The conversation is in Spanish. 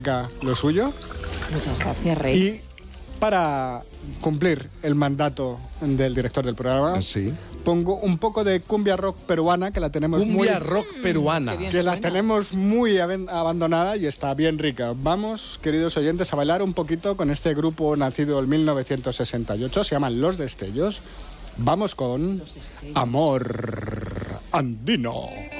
lo suyo. Muchas gracias, Rey. Y para cumplir el mandato del director del programa, Sí. pongo un poco de cumbia rock peruana, que la tenemos rock peruana. qué bien. que la suena. tenemos muy abandonada y está bien rica. Vamos, queridos oyentes, a bailar un poquito con este grupo nacido en 1968. Se llaman Los Destellos. Vamos con Los Destellos. Amor Andino.